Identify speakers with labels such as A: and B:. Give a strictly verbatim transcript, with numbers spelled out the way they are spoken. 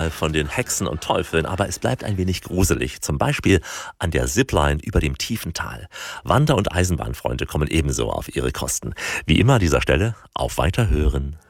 A: außerhalb von den Hexen und Teufeln, aber es bleibt ein wenig gruselig. Zum Beispiel an der Zipline über dem tiefen Tal. Wander- und Eisenbahnfreunde kommen ebenso auf ihre Kosten. Wie immer an dieser Stelle auf Weiterhören.